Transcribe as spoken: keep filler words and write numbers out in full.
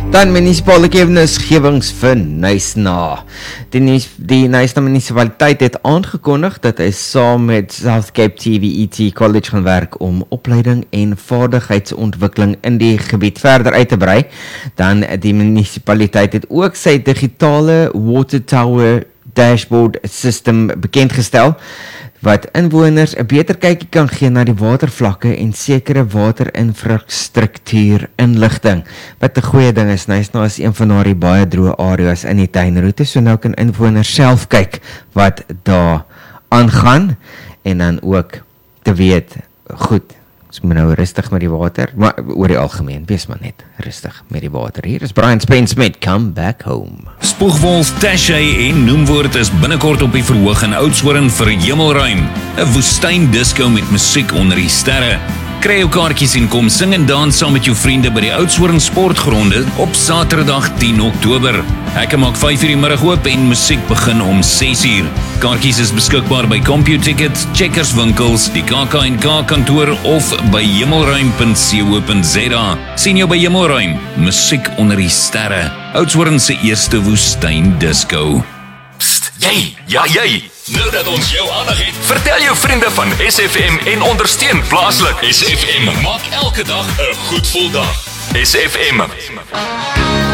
Dan munisipale kennisgewings vir Knysna. Die, die Knysna munisipaliteit het aangekondig dat hy saam met South Cape T V E T College gaan werk om opleiding en vaardigheidsontwikkeling in die gebied verder uit te brei. Dan die munisipaliteit het ook sy digitale Water Tower Dashboard System bekendgestel, wat inwoners 'n beter kykie kan gee na die watervlakke en sekere waterinfrastruktuur inligting. Wat 'n goeie ding is, Knysna is een van daardie baie droë areas in die tuinroete, so nou kan inwoners self kyk wat daar aangaan en dan ook te weet, goed, ons moet nou rustig met die water, maar oor die algemeen, wees maar net rustig met die water. Hier is Brian Spence met Come Back Home. Spoegwolf, Tashay en Noemwoord is binnekort op die verhoog in Oudtshoorn vir Hemelruim, 'n woestyn disco met musiek onder die sterre. Kry jou kaartjies en kom sing en dans saam met jou vriende by die Oudtshoorn Sportgronde op Saterdag tien Oktober. Hekke maak vyf uur die middag oop en musiek begin om ses uur. Kaartjies is beskikbaar by CompuTickets, Checkers winkels, die K K en K kantoor of by hemelruim punt co punt za. Sien jou by Hemelruim, musiek onder die sterre. Oudtshoorn se eerste woestyn disco. Psst, jy, ja jy. Nou dat ons jou aandag het, vertel jou vriende van S F M en ondersteun plaaslik. S F M maak elke dag 'n goed gevoel dag. S F M.